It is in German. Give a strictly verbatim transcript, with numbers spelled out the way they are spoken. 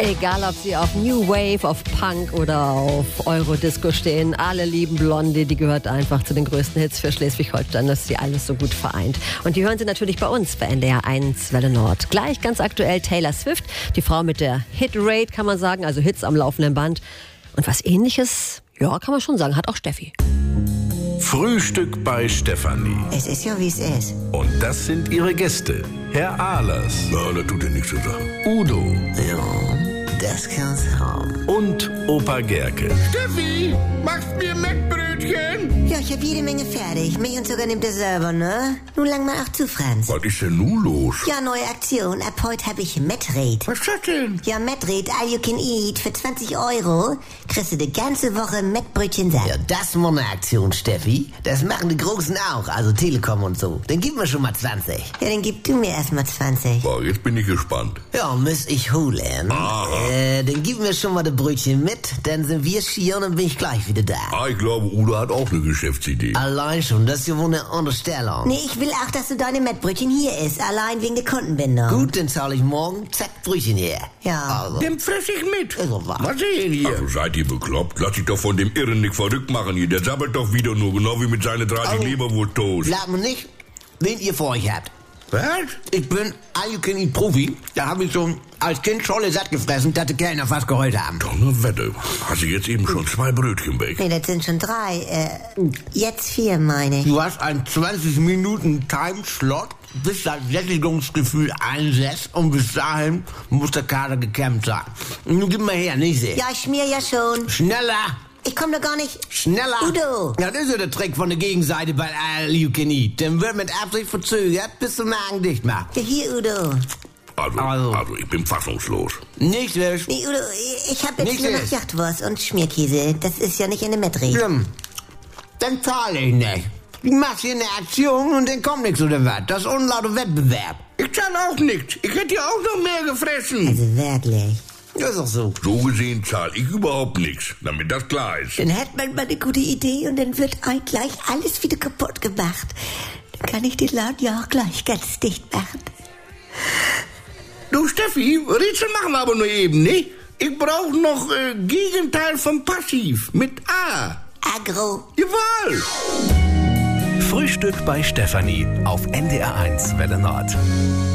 Egal, ob sie auf New Wave, auf Punk oder auf Eurodisco stehen, alle lieben Blondie, die gehört einfach zu den größten Hits für Schleswig-Holstein, dass sie alles so gut vereint. Und die hören sie natürlich bei uns bei N D R eins Welle Nord. Gleich ganz aktuell Taylor Swift, die Frau mit der Hitrate, kann man sagen, also Hits am laufenden Band. Und was Ähnliches, ja, kann man schon sagen, hat auch Steffi. Frühstück bei Stefanie. Es ist ja, wie es ist. Und das sind ihre Gäste. Herr Ahlers. Ja, das tut ja nichts zu sagen. Udo. Ja, das kann's haben. Und Opa Gerke. Steffi, machst mir Mettbrötchen? Ja, ich hab jede Menge fertig. Mich und sogar nimmt er selber, ne? Nun lang mal auch zu, Franz. Was ist denn nun los? Ja, neue Aktion. Ab heute hab ich Metrate. Was ist das denn? Ja, Metrate, all you can eat. Für zwanzig Euro kriegst du die ganze Woche Mettbrötchen satt. Ja, das ist mal eine Aktion, Steffi. Das machen die Großen auch, also Telekom und so. Dann gib mir schon mal zwanzig. Ja, dann gib du mir erstmal zwanzig. Boah, jetzt bin ich gespannt. Ja, muss ich holen. Ah. Äh, dann gib mir schon mal das Brötchen mit, dann sind wir schier und dann bin ich gleich wieder da. Ah, ich glaube, Udo hat auch eine Geschäftsidee. Allein schon, das ist ja wohl eine Unterstellung. Nee, ich will auch, dass du deine Mettbrötchen hier isst. Allein wegen der Kundenbindung. Gut, dann zahle ich morgen, zack, Brötchen her. Ja. Also, Dem fress ich mit. Also was? Was sehen hier? Also seid ihr bekloppt? Lass dich doch von dem Irren nicht verrückt machen hier. Der sabbelt doch wieder nur, genau wie mit seinen dreißig Oh. Leberwurst-Toast. Sag mir nicht, wen ihr vor euch habt. Was? Ich bin All-You-Can-Eat-Profi. Da habe ich schon als Kind Scholle satt gefressen, dass die Kellner fast geheult haben. Doch eine Wette. Hast du jetzt eben schon zwei Brötchen weg? Nee, das sind schon drei. Äh, jetzt vier, meine ich. Du hast einen zwanzig Minuten Timeslot, bis das Sättigungsgefühl einsetzt und bis dahin muss der Kader gekämmt sein. Nun gib mal her, nicht sehen. Ja, ich schmier ja schon. Schneller! Ich komm doch gar nicht. Schneller! Udo! Ja, das ist ja der Trick von der Gegenseite bei All You Can Eat. Dann wird mit Absicht verzögert, bis der Magen dicht macht. Ja, hier, Udo. Also, Also. also, ich bin fassungslos. Nicht wisch. Nee, Udo, ich hab jetzt Nicht nur noch jetzt. Jachtwurst und Schmierkäse. Das ist ja nicht in der Mettbrötchen. Schlimm. Dann zahle ich nicht. Du machst hier eine Aktion und dann kommt nichts oder was. Das ist unlauter Wettbewerb. Ich zahle auch nichts. Ich hätte ja auch noch mehr gefressen. Also wirklich. Das ist doch so. So gesehen zahle ich überhaupt nichts, damit das klar ist. Dann hat man mal eine gute Idee und dann wird ein gleich alles wieder kaputt gemacht. Dann kann ich den Laden ja auch gleich ganz dicht machen. Du, Steffi, Rätsel machen wir aber nur eben, ne? Ich brauche noch äh, Gegenteil vom Passiv mit A. Agro. Jawohl. Frühstück bei Stefanie auf N D R eins Welle Nord.